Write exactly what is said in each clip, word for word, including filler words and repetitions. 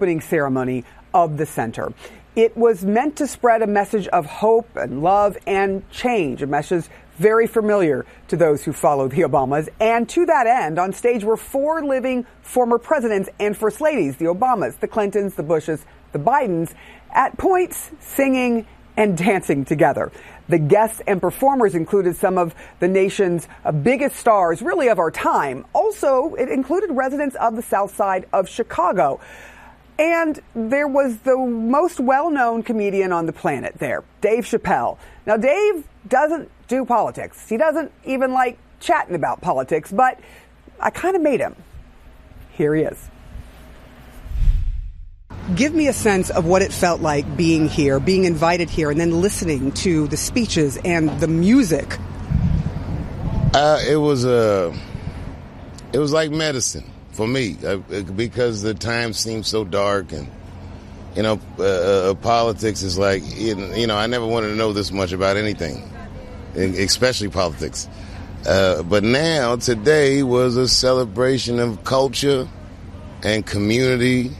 opening ceremony of the center. It was meant to spread a message of hope and love and change, a message very familiar to those who follow the Obamas. And to that end, on stage were four living former presidents and first ladies, the Obamas, the Clintons, the Bushes, the Bidens, at points singing and dancing together. The guests and performers included some of the nation's biggest stars, really of our time. Also, it included residents of the South Side of Chicago. And there was the most well-known comedian on the planet there, Dave Chappelle. Now, Dave doesn't do politics. He doesn't even like chatting about politics, but I kind of made him. Here he is. Give me a sense of what it felt like being here, being invited here, and then listening to the speeches and the music. Uh, it was uh, it was like medicine for me, uh, because the time seemed so dark, and you know, uh, uh, politics is like, you know, I never wanted to know this much about anything, especially politics. Uh, but now, today was a celebration of culture and community.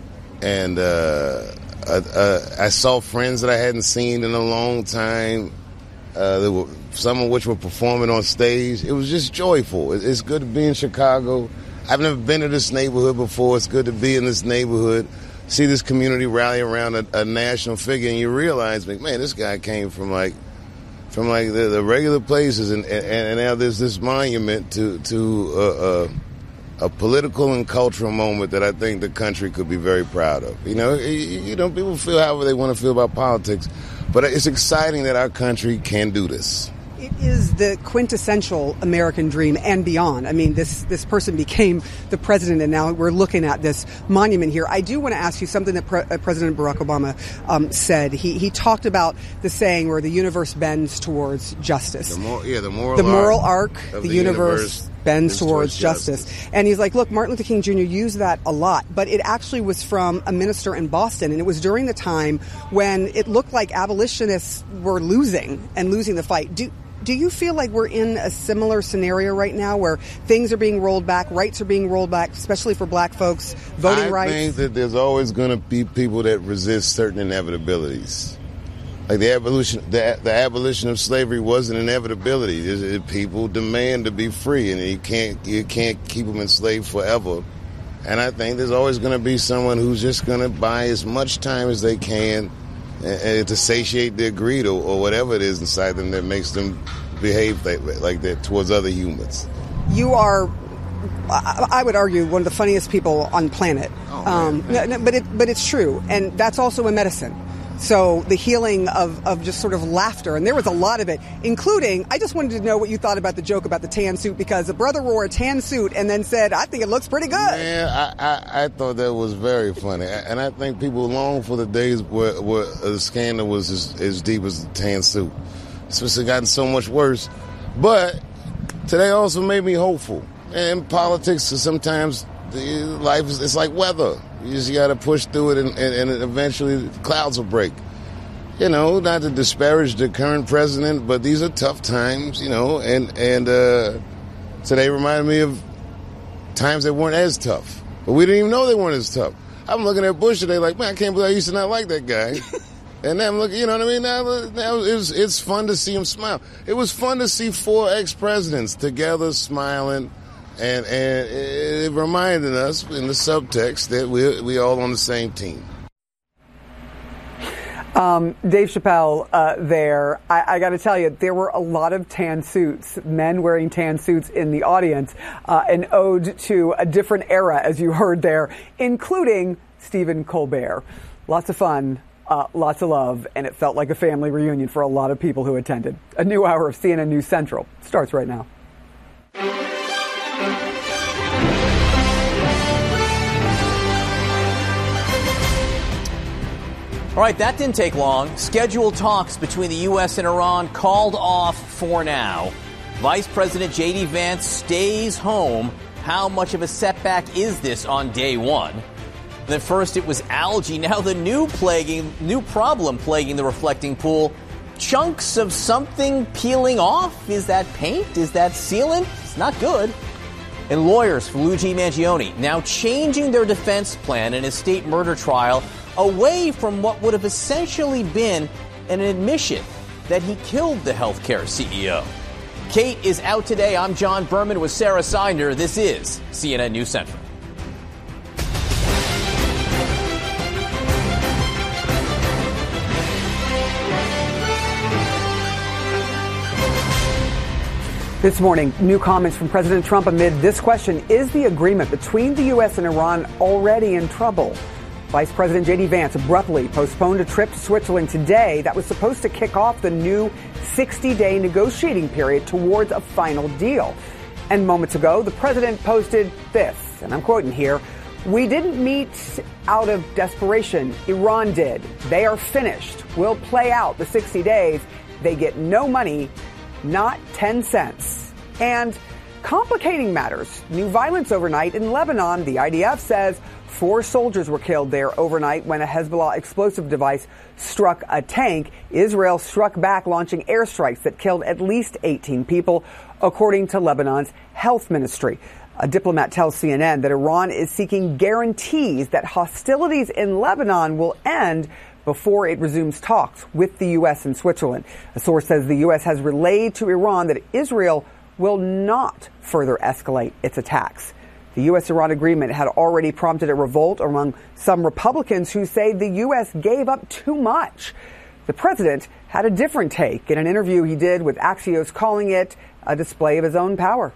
And uh, uh, uh, I saw friends that I hadn't seen in a long time, uh, there were, some of which were performing on stage. It was just joyful. It's good to be in Chicago. I've never been to this neighborhood before. It's good to be in this neighborhood, see this community rally around a, a national figure, and you realize, like, man, this guy came from like from like the, the regular places, and, and, and now there's this monument to to uh, uh, a political and cultural moment that I think the country could be very proud of. You know, you, you know, people feel however they want to feel about politics, but it's exciting that our country can do this. It is the quintessential American dream and beyond. I mean, this, this person became the president, and now we're looking at this monument here. I do want to ask you something that Pre- President Barack Obama um, said. He he talked about the saying where the universe bends towards justice. The mor- yeah, the moral the moral arc, arc of the, the universe, universe bends towards, towards justice. justice. And he's like, look, Martin Luther King Junior used that a lot, but it actually was from a minister in Boston, and it was during the time when it looked like abolitionists were losing and losing the fight. Do Do you feel like we're in a similar scenario right now where things are being rolled back, rights are being rolled back, especially for black folks, voting I rights? I think that there's always going to be people that resist certain inevitabilities. Like the abolition, the, the abolition of slavery was an inevitability. There's, it, people demand to be free, and you can't you can't keep them enslaved forever. And I think there's always going to be someone who's just going to buy as much time as they can and to satiate their greed or, or whatever it is inside them that makes them behave like, like that towards other humans. You are, I would argue, one of the funniest people on the planet. Oh, um, no, no, but it, but it's true, and that's also a medicine. So the healing of, of just sort of laughter, and there was a lot of it, including, I just wanted to know what you thought about the joke about the tan suit, because a brother wore a tan suit and then said, I think it looks pretty good. Man, I, I, I thought that was very funny. And I think people long for the days where, where the scandal was as, as deep as the tan suit. It's just gotten so much worse. But today also made me hopeful. And politics, sometimes life is it's like weather. You just got to push through it, and, and, and eventually the clouds will break. You know, not to disparage the current president, but these are tough times, you know, and, and uh, today reminded me of times that weren't as tough. But we didn't even know they weren't as tough. I'm looking at Bush today like, man, I can't believe I used to not like that guy. And then I'm looking, you know what I mean? Now, now it was, it's fun to see him smile. It was fun to see four ex-presidents together smiling. And, and it reminded us in the subtext that we're we all on the same team. Um, Dave Chappelle uh, there. I, I got to tell you, there were a lot of tan suits, men wearing tan suits in the audience, uh, an ode to a different era, as you heard there, including Stephen Colbert. Lots of fun. Uh, lots of love, and it felt like a family reunion for a lot of people who attended. A new hour of C N N News Central starts right now. All right, that didn't take long. Scheduled talks between the U S and Iran called off for now. Vice President J D. Vance stays home. How much of a setback is this on day one? Then first it was algae. Now the new plaguing, new problem plaguing the reflecting pool. Chunks of something peeling off. Is that paint? Is that sealant? It's not good. And lawyers for Luigi Mangione now changing their defense plan in his state murder trial away from what would have essentially been an admission that he killed the healthcare C E O. Kate is out today. I'm John Berman with Sarah Seinder. This is C N N News Central. This morning, new comments from President Trump amid this question: is the agreement between the U S and Iran already in trouble? Vice President J D Vance abruptly postponed a trip to Switzerland today that was supposed to kick off the new sixty-day negotiating period towards a final deal. And moments ago, the president posted this, and I'm quoting here: "We didn't meet out of desperation. Iran did. They are finished. We'll play out the sixty days. They get no money, not ten cents. And complicating matters, new violence overnight in Lebanon. The I D F says four soldiers were killed there overnight when a Hezbollah explosive device struck a tank. Israel struck back, launching airstrikes that killed at least eighteen people, according to Lebanon's health ministry. A diplomat tells C N N that Iran is seeking guarantees that hostilities in Lebanon will end before it resumes talks with the U S and Switzerland. A source says the U S has relayed to Iran that Israel will not further escalate its attacks. The U S-Iran agreement had already prompted a revolt among some Republicans who say the U S gave up too much. The president had a different take in an interview he did with Axios, calling it a display of his own power.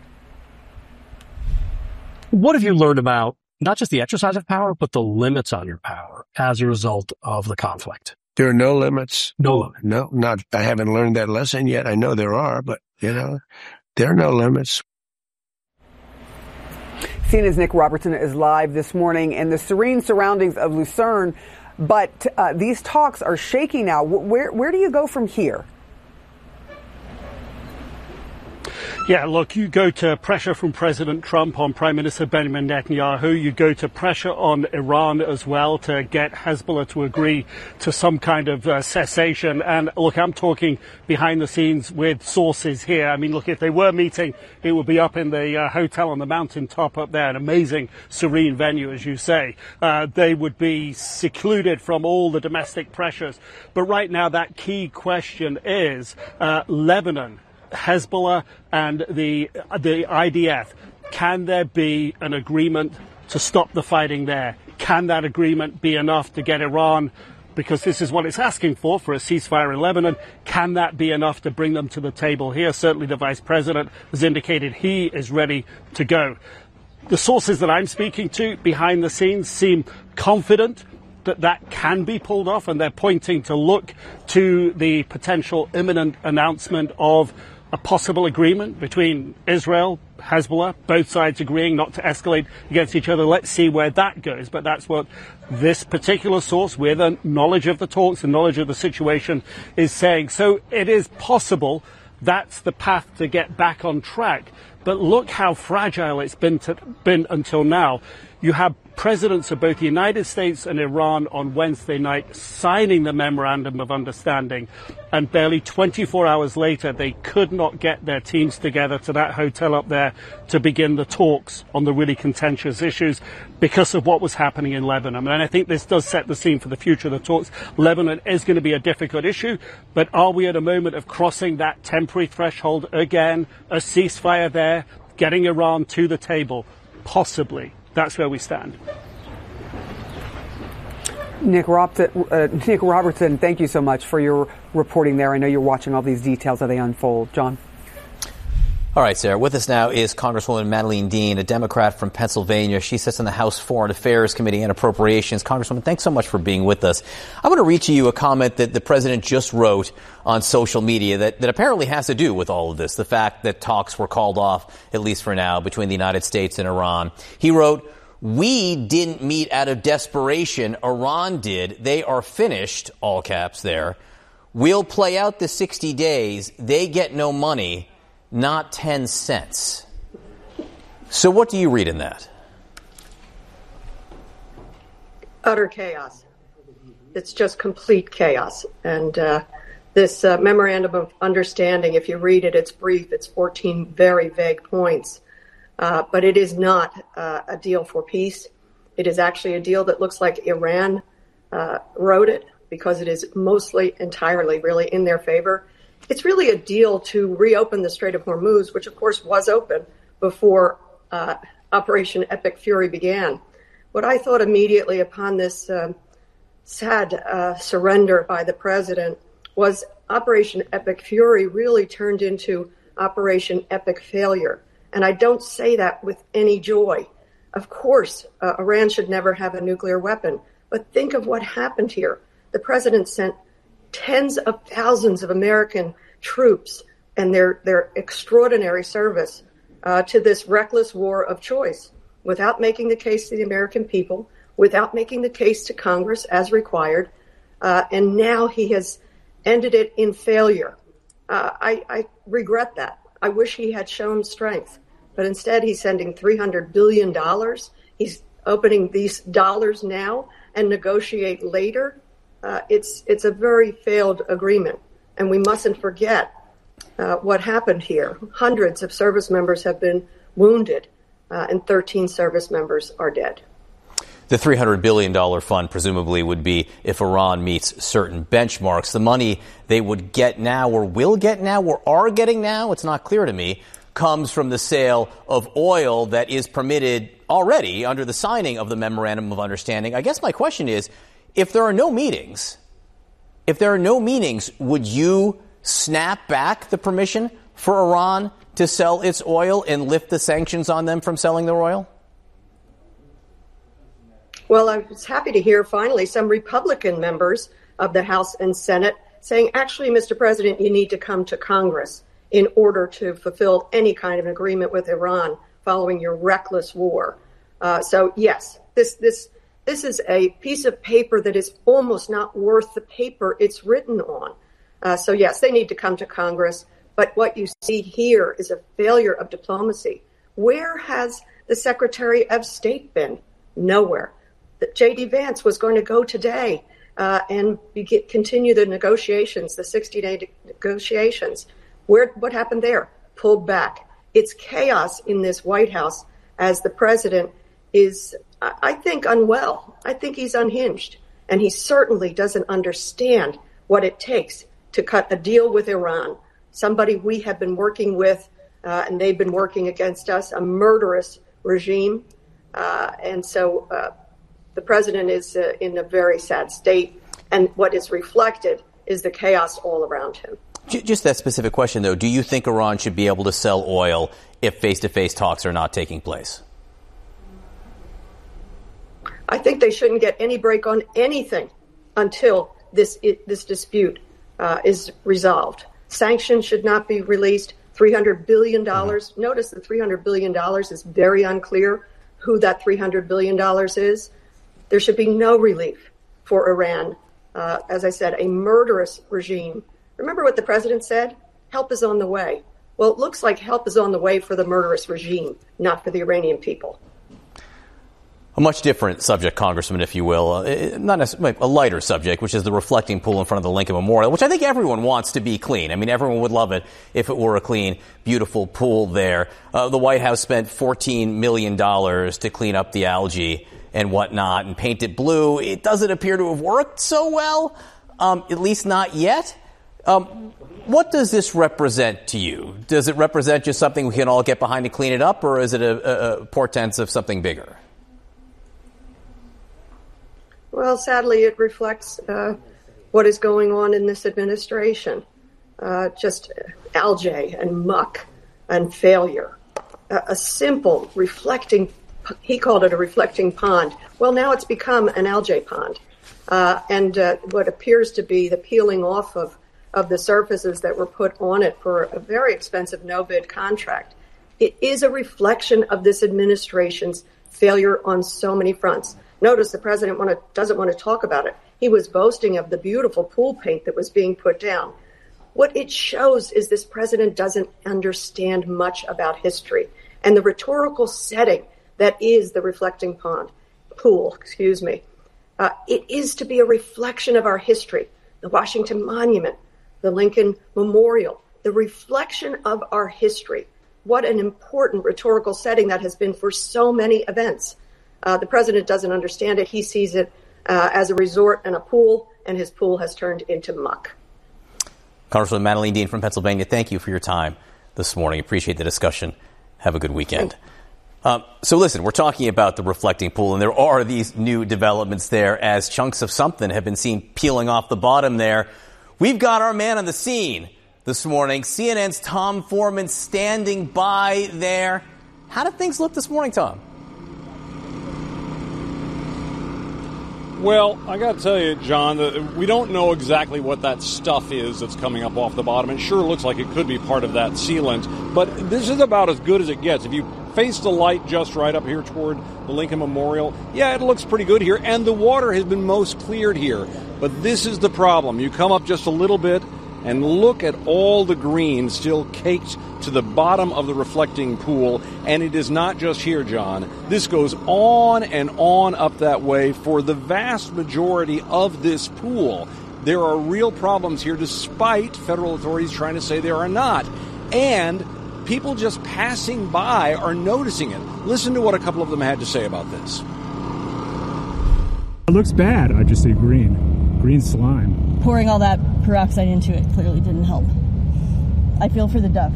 What have you learned about not just the exercise of power, but the limits on your power as a result of the conflict? There are no limits. No limits. No, not, I haven't learned that lesson yet. I know there are, but, you know, there are no limits. C N N's Nick Robertson is live this morning in the serene surroundings of Lucerne, but uh, these talks are shaky now. Where, where do you go from here? Yeah, look, you go to pressure from President Trump on Prime Minister Benjamin Netanyahu. You go to pressure on Iran as well to get Hezbollah to agree to some kind of uh, cessation. And look, I'm talking behind the scenes with sources here. I mean, look, if they were meeting, it would be up in the uh, hotel on the mountaintop up there, an amazing, serene venue, as you say. Uh, they would be secluded from all the domestic pressures. But right now, that key question is uh, Lebanon, Hezbollah and the the I D F. Can there be an agreement to stop the fighting there? Can that agreement be enough to get Iran, because this is what it's asking for, for a ceasefire in Lebanon, can that be enough to bring them to the table here? Certainly the vice president has indicated he is ready to go. The sources that I'm speaking to behind the scenes seem confident that that can be pulled off, and they're pointing to look to the potential imminent announcement of a possible agreement between Israel, Hezbollah, both sides agreeing not to escalate against each other. Let's see where that goes. But that's what this particular source, with a knowledge of the talks and knowledge of the situation, is saying. So it is possible that's the path to get back on track. But look how fragile it's been, to, been until now. You have presidents of both the United States and Iran on Wednesday night signing the Memorandum of Understanding, and barely twenty-four hours later, they could not get their teams together to that hotel up there to begin the talks on the really contentious issues because of what was happening in Lebanon. And I think this does set the scene for the future of the talks. Lebanon is going to be a difficult issue, but are we at a moment of crossing that temporary threshold again, a ceasefire there, getting Iran to the table? Possibly. That's where we stand. Nick, Robertson, uh, Nick Robertson, thank you so much for your reporting there. I know you're watching all these details as they unfold. John? All right, Sarah. With us now is Congresswoman Madeleine Dean, a Democrat from Pennsylvania. She sits on the House Foreign Affairs Committee and Appropriations. Congresswoman, thanks so much for being with us. I want to read to you a comment that the president just wrote on social media that, that apparently has to do with all of this, the fact that talks were called off, at least for now, between the United States and Iran. He wrote, "We didn't meet out of desperation. Iran did. They are finished," all caps there. "We'll play out the sixty days. They get no money, not ten cents. So what do you read in that? Utter chaos. It's just complete chaos. And uh, this uh, memorandum of understanding, if you read it, it's brief. It's fourteen very vague points. uh, but it is not uh, a deal for peace. It is actually a deal that looks like Iran uh, wrote it because it is mostly entirely really in their favor. It's really a deal to reopen the Strait of Hormuz, which of course was open before uh, Operation Epic Fury began. What I thought immediately upon this uh, sad uh, surrender by the president was Operation Epic Fury really turned into Operation Epic Failure. And I don't say that with any joy. Of course, uh, Iran should never have a nuclear weapon. But think of what happened here. The president sent tens of thousands of American troops and their, their extraordinary service uh, to this reckless war of choice without making the case to the American people, without making the case to Congress as required. Uh, and now he has ended it in failure. Uh, I, I regret that. I wish he had shown strength. But instead, he's sending three hundred billion dollars. He's opening these dollars now and negotiate later. Uh, it's it's a very failed agreement. And we mustn't forget uh, what happened here. Hundreds of service members have been wounded, uh, and thirteen service members are dead. The three hundred billion dollars fund presumably would be if Iran meets certain benchmarks. The money they would get now or will get now or are getting now, it's not clear to me, comes from the sale of oil that is permitted already under the signing of the Memorandum of Understanding. I guess my question is, if there are no meetings, if there are no meetings, would you snap back the permission for Iran to sell its oil and lift the sanctions on them from selling their oil? Well, I was happy to hear finally some Republican members of the House and Senate saying, actually, Mister President, you need to come to Congress in order to fulfill any kind of agreement with Iran following your reckless war. Uh, so, yes, this this this is a piece of paper that is almost not worth the paper it's written on. Uh, so, yes, they need to come to Congress. But what you see here is a failure of diplomacy. Where has the Secretary of State been? Nowhere. J D. Vance was going to go today uh, and begin, continue the negotiations, the sixty-day negotiations. Where, what happened there? Pulled back. It's chaos in this White House as the president is, I think, unwell. I think he's unhinged. And he certainly doesn't understand what it takes to cut a deal with Iran, somebody we have been working with, uh, and they've been working against us, a murderous regime. Uh, and so uh, the president is uh, in a very sad state. And what is reflected is the chaos all around him. Just that specific question, though. Do you think Iran should be able to sell oil if face-to-face talks are not taking place? I think they shouldn't get any break on anything until this it, this dispute uh, is resolved. Sanctions should not be released. three hundred billion dollars. Mm-hmm. Notice the three hundred billion dollars is very unclear who that three hundred billion dollars is. There should be no relief for Iran. Uh, as I said, a murderous regime. Remember what the president said? Help is on the way. Well, it looks like help is on the way for the murderous regime, not for the Iranian people. A much different subject, Congressman, if you will, uh, not necessarily a lighter subject, which is the reflecting pool in front of the Lincoln Memorial, which I think everyone wants to be clean. I mean, everyone would love it if it were a clean, beautiful pool there. Uh, the White House spent fourteen million dollars to clean up the algae and whatnot and paint it blue. It doesn't appear to have worked so well, um, at least not yet. Um, what does this represent to you? Does it represent just something we can all get behind to clean it up, or is it a, a, a portent of something bigger? Well, sadly, it reflects uh, what is going on in this administration. Uh, just algae and muck and failure. Uh, a simple reflecting, he called it a reflecting pond. Well, now it's become an algae pond. Uh, and uh, what appears to be the peeling off of of the surfaces that were put on it for a very expensive no-bid contract. It is a reflection of this administration's failure on so many fronts. Notice the president wanna, doesn't want to talk about it. He was boasting of the beautiful pool paint that was being put down. What it shows is this president doesn't understand much about history and the rhetorical setting that is the reflecting pond, pool, excuse me. Uh, it is to be a reflection of our history, the Washington Monument, the Lincoln Memorial, the reflection of our history. what an important rhetorical setting that has been for so many events. Uh, the president doesn't understand it. He sees it uh, as a resort and a pool, and his pool has turned into muck. Congresswoman Madeleine Dean from Pennsylvania, thank you for your time this morning. Appreciate the discussion. Have a good weekend. Um, so listen, we're talking about the reflecting pool, and there are these new developments there as chunks of something have been seen peeling off the bottom there. We've got our man on the scene this morning, C N N's Tom Foreman, standing by there. How did things look this morning, Tom? Well, I got to tell you, John, that we don't know exactly what that stuff is that's coming up off the bottom. It sure looks like it could be part of that sealant, but this is about as good as it gets. If you face the light just right up here toward the Lincoln Memorial, yeah, it looks pretty good here, and the water has been most cleared here. But this is the problem. You come up just a little bit, and look at all the green still caked to the bottom of the reflecting pool. And it is not just here, John. This goes on and on up that way for the vast majority of this pool. There are real problems here, despite federal authorities trying to say there are not. And people just passing by are noticing it. Listen to what a couple of them had to say about this. It looks bad. I just say green. Green slime. Pouring all that peroxide into it clearly didn't help. I feel for the ducks.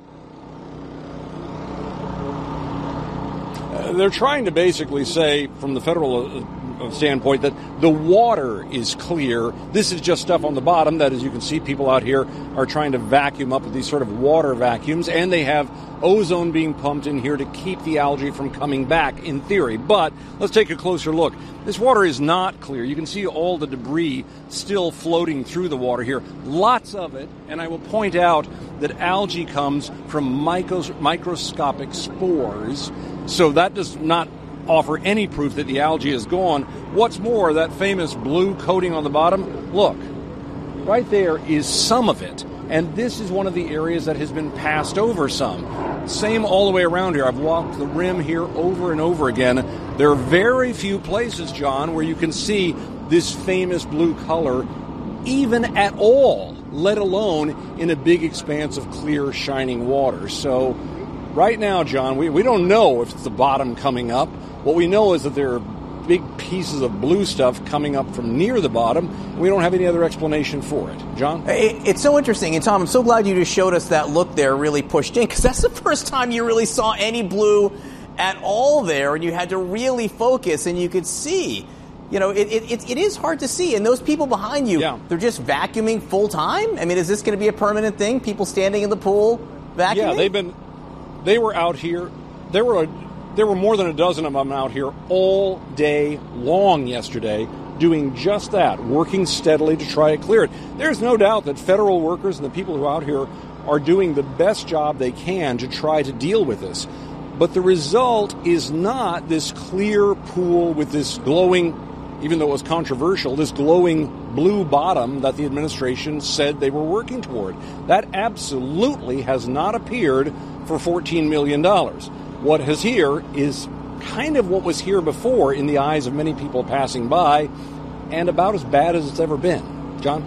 Uh, they're trying to basically say, from the federal uh, standpoint, that the water is clear. This is just stuff on the bottom that, as you can see, people out here are trying to vacuum up with these sort of water vacuums, and they have ozone being pumped in here to keep the algae from coming back, in theory. But let's take a closer look. This water is not clear. You can see all the debris still floating through the water here. Lots of it. And I will point out that algae comes from micros- microscopic spores. So that does not offer any proof that the algae is gone. What's more, that famous blue coating on the bottom, look, right there is some of it. And this is one of the areas that has been passed over some. Same all the way around here. I've walked the rim here over and over again. There are very few places, John, where you can see this famous blue color even at all, let alone in a big expanse of clear, shining water. So right now, John, we, we don't know if it's the bottom coming up. What we know is that there are big pieces of blue stuff coming up from near the bottom. We don't have any other explanation for it. John? It's so interesting. And, Tom, I'm so glad you just showed us that look there really pushed in, because that's the first time you really saw any blue at all there, and you had to really focus, and you could see. You know, it, it, it is hard to see. And those people behind you, yeah. they're just vacuuming full time? I mean, is this going to be a permanent thing? People standing in the pool vacuuming? Yeah, they've been, they were out here. There were a There were more than a dozen of them out here all day long yesterday doing just that, working steadily to try to clear it. There's no doubt that federal workers and the people who are out here are doing the best job they can to try to deal with this. But the result is not this clear pool with this glowing, even though it was controversial, this glowing blue bottom that the administration said they were working toward. That absolutely has not appeared for fourteen million dollars. What is here is kind of what was here before in the eyes of many people passing by, and about as bad as it's ever been. John?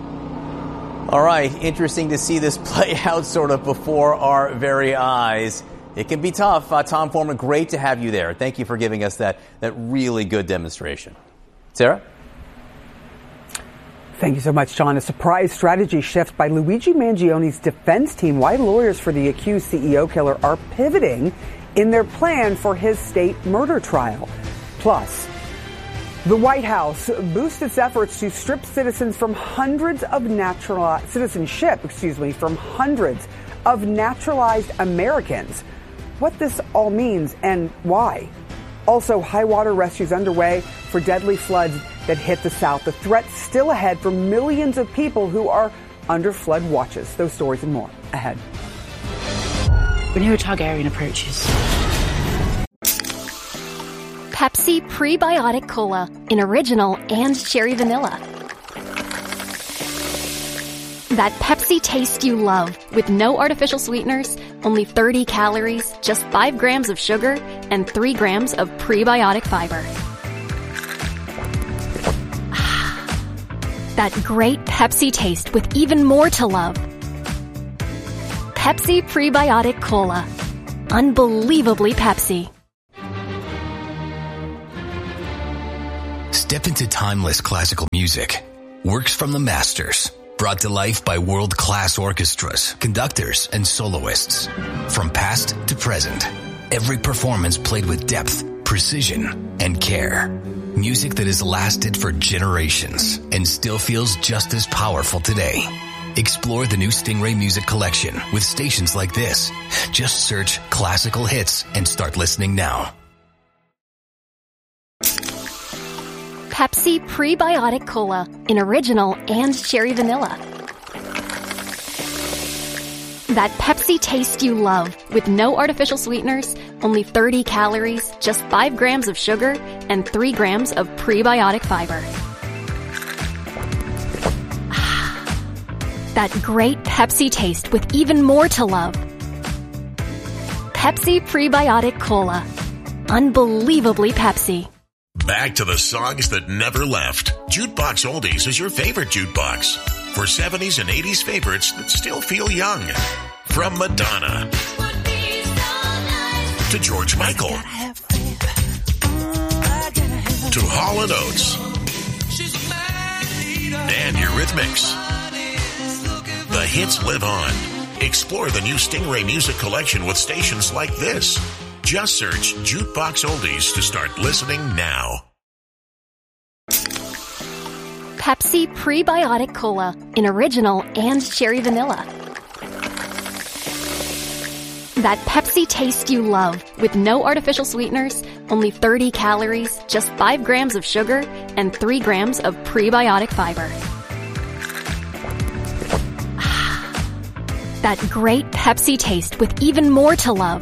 All right. Interesting to see this play out sort of before our very eyes. It can be tough. Uh, Tom Foreman, great to have you there. Thank you for giving us that, that really good demonstration. Sarah? Thank you so much, John. A surprise strategy shift by Luigi Mangione's defense team. Why lawyers for the accused C E O killer are pivoting in their plan for his state murder trial. Plus, the White House boosts its efforts to strip citizens from hundreds of natural citizenship, excuse me, from hundreds of naturalized Americans. What this all means and why. Also, high water rescues underway for deadly floods that hit the South. The threat still ahead for millions of people who are under flood watches. Those stories and more ahead. Rhaenyra Targaryen approaches. Pepsi Prebiotic Cola in original and cherry vanilla. That Pepsi taste you love with no artificial sweeteners, only thirty calories, just five grams of sugar, and three grams of prebiotic fiber. That great Pepsi taste with even more to love. Pepsi Prebiotic Cola. Unbelievably Pepsi. Step into timeless classical music. Works from the masters. Brought to life by world-class orchestras, conductors, and soloists. From past to present. Every performance played with depth, precision, and care. Music that has lasted for generations and still feels just as powerful today. Explore the new Stingray Music Collection with stations like this. Just search classical hits and start listening now. Pepsi Prebiotic Cola in original and cherry vanilla. That Pepsi taste you love with no artificial sweeteners, only thirty calories, just five grams of sugar, and three grams of prebiotic fiber. That great Pepsi taste with even more to love. Pepsi Prebiotic Cola. Unbelievably Pepsi. Back to the songs that never left. Jukebox Oldies is your favorite jukebox. For seventies and eighties favorites that still feel young. From Madonna to George Michael to Hall and Oates and Eurythmics. The hits live on. Explore the new Stingray Music Collection with stations like this. Just search Jukebox Oldies to start listening now. Pepsi Prebiotic Cola in original and cherry vanilla. That Pepsi taste you love with no artificial sweeteners, only thirty calories, just five grams of sugar, and three grams of prebiotic fiber. That great Pepsi taste with even more to love.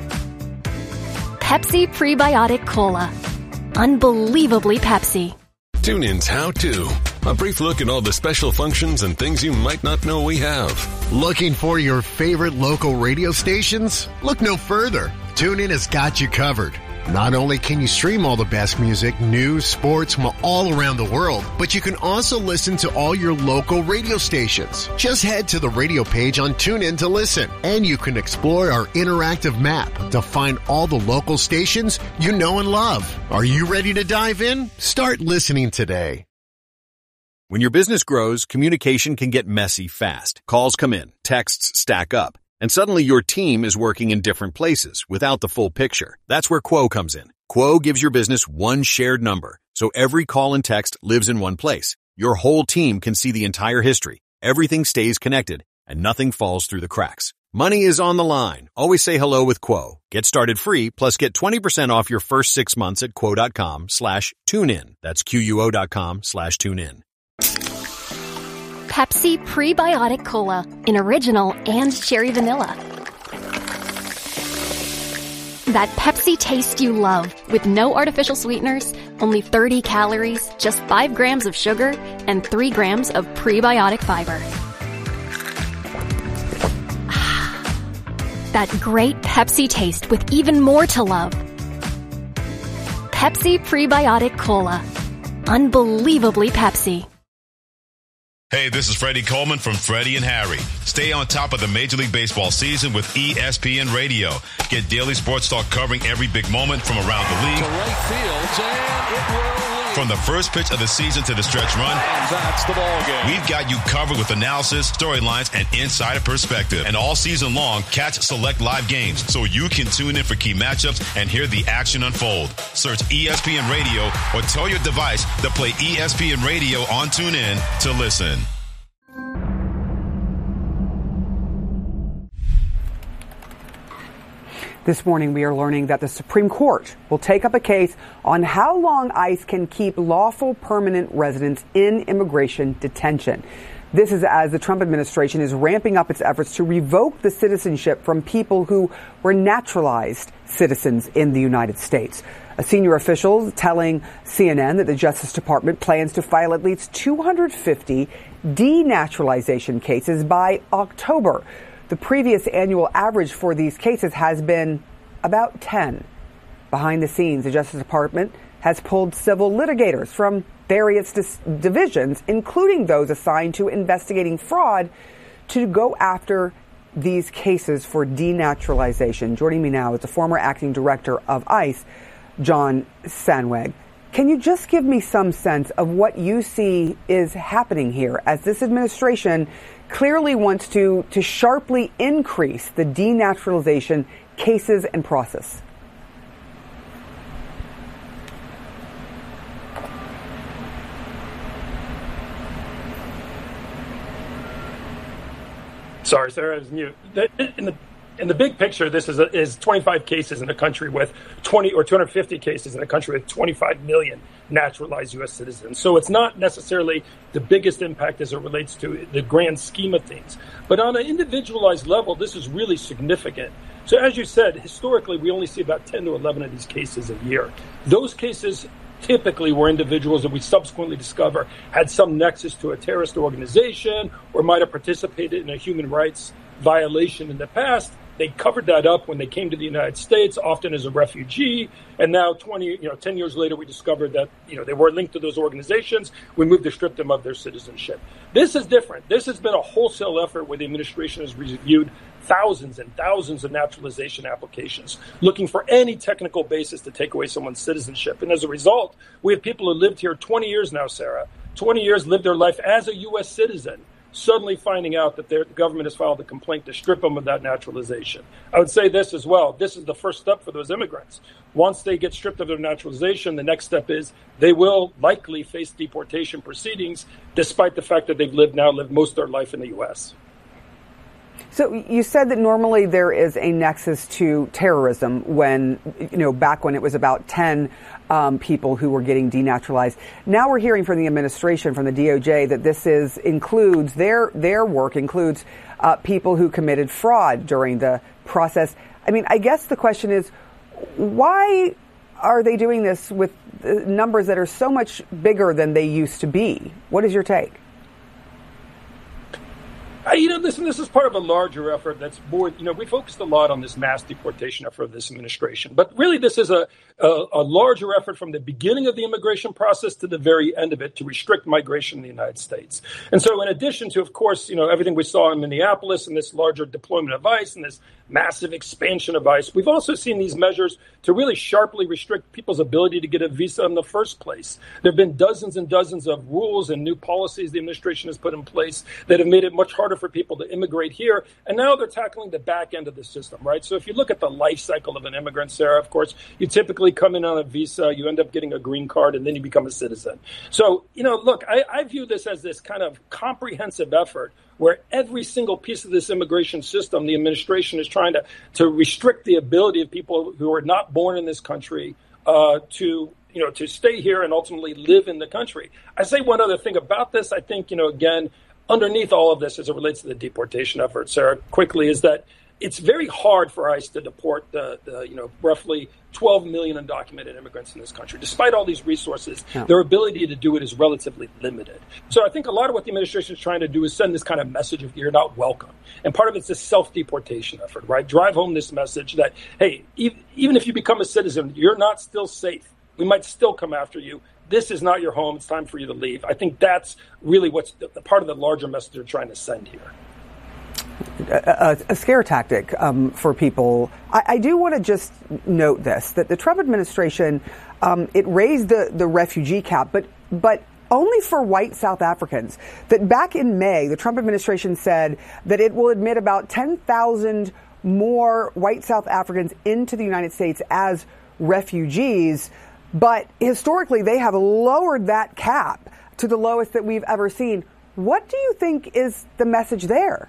Pepsi Prebiotic Cola. Unbelievably Pepsi. TuneIn's How To. A brief look at all the special functions and things you might not know we have. Looking for your favorite local radio stations? Look no further. TuneIn has got you covered. Not only can you stream all the best music, news, sports from all around the world, but you can also listen to all your local radio stations. Just head to the radio page on TuneIn to listen, and you can explore our interactive map to find all the local stations you know and love. Are you ready to dive in? Start listening today. When your business grows, communication can get messy fast. Calls come in, texts stack up, and suddenly your team is working in different places without the full picture. That's where Quo comes in. Quo gives your business one shared number, so every call and text lives in one place. Your whole team can see the entire history. Everything stays connected, and nothing falls through the cracks. Money is on the line. Always say hello with Quo. Get started free, plus get twenty percent off your first six months at quo.com slash tune in. That's Q-U-O dot com slash tune in. Pepsi Prebiotic Cola in original and cherry vanilla. That Pepsi taste you love with no artificial sweeteners, only thirty calories, just five grams of sugar, and three grams of prebiotic fiber. That great Pepsi taste with even more to love. Pepsi Prebiotic Cola. Unbelievably Pepsi. Hey, this is Freddie Coleman from Freddie and Harry. Stay on top of the Major League Baseball season with E S P N Radio. Get daily sports talk covering every big moment from around the league. To right field, and it will lead. From the first pitch of the season to the stretch run, and that's the ball game. We've got you covered with analysis, storylines, and insider perspective. And all season long, catch select live games so you can tune in for key matchups and hear the action unfold. Search E S P N Radio or tell your device to play E S P N Radio on TuneIn to listen. This morning, we are learning that the Supreme Court will take up a case on how long ICE can keep lawful permanent residents in immigration detention. This is as the Trump administration is ramping up its efforts to revoke the citizenship from people who were naturalized citizens in the United States. A senior official telling C N N that the Justice Department plans to file at least two hundred fifty denaturalization cases by October. The previous annual average for these cases has been about ten. Behind the scenes, the Justice Department has pulled civil litigators from various dis- divisions, including those assigned to investigating fraud, to go after these cases for denaturalization. Joining me now is the former acting director of ICE, John Sandweg. Can you just give me some sense of what you see is happening here as this administration clearly wants to, to sharply increase the denaturalization cases and process? Sorry, Sarah, I was mute. In the in the big picture, this is a, is twenty-five cases in a country with twenty or two hundred fifty cases in a country with twenty-five million naturalized U S citizens. So it's not necessarily the biggest impact as it relates to the grand scheme of things. But on an individualized level, this is really significant. So as you said, historically, we only see about ten to eleven of these cases a year. Those cases typically were individuals that we subsequently discover had some nexus to a terrorist organization or might have participated in a human rights violation in the past. They covered that up when they came to the United States, often as a refugee. And now twenty, you know, ten years later, we discovered that, you know, they were linked to those organizations. We moved to strip them of their citizenship. This is different. This has been a wholesale effort where the administration has reviewed thousands and thousands of naturalization applications, looking for any technical basis to take away someone's citizenship. And as a result, we have people who lived here twenty years now, Sarah, twenty years, lived their life as a U S citizen, suddenly finding out that their, the government has filed a complaint to strip them of that naturalization. I would say this as well. This is the first step for those immigrants. Once they get stripped of their naturalization, the next step is they will likely face deportation proceedings, despite the fact that they've lived now lived most of their life in the U S. So you said that normally there is a nexus to terrorism when, you know, back when it was about ten um, people who were getting denaturalized. Now we're hearing from the administration, from the D O J, that this is includes their their work includes uh, people who committed fraud during the process. I mean, I guess the question is, why are they doing this with numbers that are so much bigger than they used to be? What is your take? I, you know, listen, this is part of a larger effort that's more, you know, we focused a lot on this mass deportation effort of this administration. But really, this is a, a, a larger effort from the beginning of the immigration process to the very end of it to restrict migration in the United States. And so in addition to, of course, you know, everything we saw in Minneapolis and this larger deployment of ICE and this massive expansion of ICE, we've also seen these measures to really sharply restrict people's ability to get a visa in the first place. There have been dozens and dozens of rules and new policies the administration has put in place that have made it much harder for people to immigrate here. And now they're tackling the back end of the system, right? So if you look at the life cycle of an immigrant, Sarah, of course, you typically come in on a visa, you end up getting a green card, and then you become a citizen. So, you know, look, I, I view this as this kind of comprehensive effort where every single piece of this immigration system, the administration is trying to, to restrict the ability of people who are not born in this country uh, to, you know, to stay here and ultimately live in the country. I say one other thing about this. I think, you know, again, underneath all of this as it relates to the deportation effort, Sarah, quickly, is that it's very hard for ICE to deport the, the you know, roughly twelve million undocumented immigrants in this country. Despite all these resources, yeah. their ability to do it is relatively limited. So I think a lot of what the administration is trying to do is send this kind of message of you're not welcome. And part of it's this self-deportation effort, right? Drive home this message that, hey, even if you become a citizen, you're not still safe. We might still come after you. This is not your home. It's time for you to leave. I think that's really what's the, the part of the larger message they're trying to send here. A, a scare tactic um, for people. I, I do want to just note this, that the Trump administration, um, it raised the, the refugee cap, but but only for white South Africans. That back in May, the Trump administration said that it will admit about ten thousand more white South Africans into the United States as refugees. But historically, they have lowered that cap to the lowest that we've ever seen. What do you think is the message there?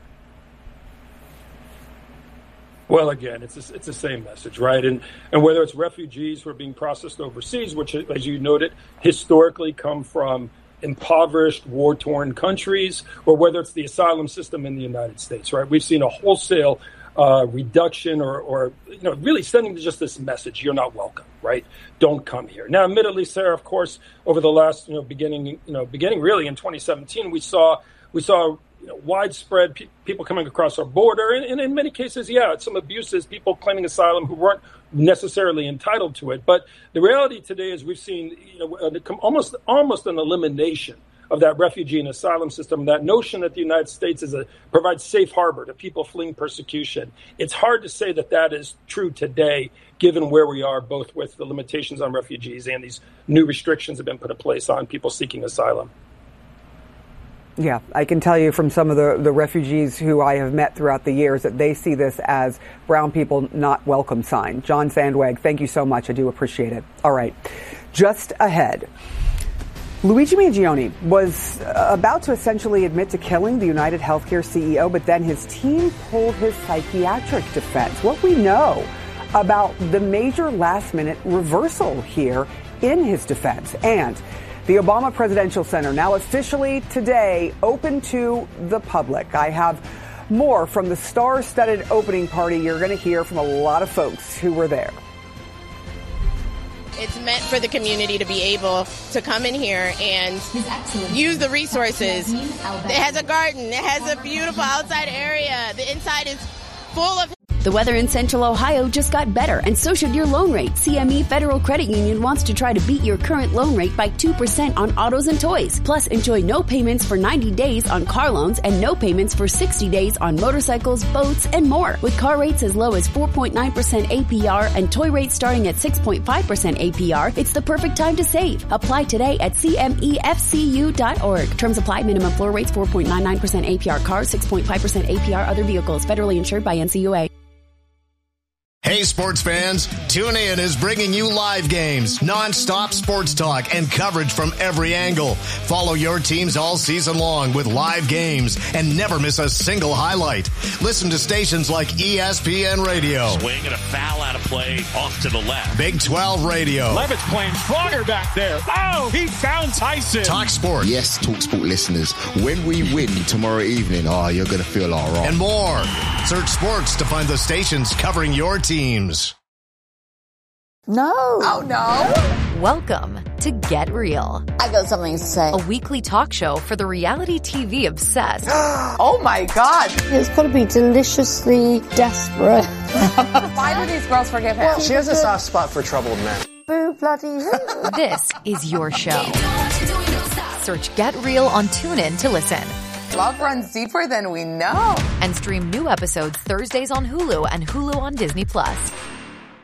Well, again, it's a, it's the same message, right? And and whether it's refugees who are being processed overseas, which, as you noted, historically come from impoverished, war-torn countries, or whether it's the asylum system in the United States, right? We've seen a wholesale uh, reduction or, or, you know, really sending just this message, you're not welcome, right? Don't come here. Now, admittedly, Sarah, of course, over the last, you know, beginning, you know, beginning really in twenty seventeen, we saw, we saw, you know, widespread pe- people coming across our border. And, and in many cases, yeah, some abuses, people claiming asylum who weren't necessarily entitled to it. But the reality today is we've seen, you know, almost, almost an elimination of that refugee and asylum system, that notion that the United States is a provides safe harbor to people fleeing persecution. It's hard to say that that is true today, given where we are, both with the limitations on refugees and these new restrictions have been put in place on people seeking asylum. Yeah, I can tell you from some of the, the refugees who I have met throughout the years that they see this as brown people not welcome sign. John Sandweg, thank you so much. I do appreciate it. All right. Just ahead, Luigi Mangione was about to essentially admit to killing the United Healthcare C E O, but then his team pulled his psychiatric defense. What we know about the major last-minute reversal here in his defense. And the Obama Presidential Center now officially today open to the public. I have more from the star-studded opening party. You're going to hear from a lot of folks who were there. It's meant for the community to be able to come in here and use the resources. It has a garden. It has a beautiful outside area. The inside is full of... The weather in Central Ohio just got better, and so should your loan rate. C M E Federal Credit Union wants to try to beat your current loan rate by two percent on autos and toys. Plus, enjoy no payments for ninety days on car loans and no payments for sixty days on motorcycles, boats, and more. With car rates as low as four point nine percent A P R and toy rates starting at six point five percent A P R, it's the perfect time to save. Apply today at C M E F C U dot org. Terms apply. Minimum floor rates four point nine nine percent A P R cars, six point five percent A P R other vehicles. Federally insured by N C U A. Hey, sports fans, TuneIn is bringing you live games, non-stop sports talk, and coverage from every angle. Follow your teams all season long with live games and never miss a single highlight. Listen to stations like E S P N Radio. Swing and a foul out of play off to the left. Big twelve Radio. Levitt's playing stronger back there. Oh, he found Tyson. Talk Sport. Yes, Talk Sport listeners, when we win tomorrow evening, oh, you're going to feel all right. And more. Search sports to find the stations covering your teams. No. Oh, no. Welcome to Get Real. I got something to say. A weekly talk show for the reality T V obsessed. Oh, my God. It's got to be deliciously desperate. Why do these girls forgive him? Well, she has a soft spot for troubled men. Boo, bloody hoo. This is your show. Search Get Real on TuneIn to listen. Love runs deeper than we know. And stream new episodes Thursdays on Hulu and Hulu on Disney Plus.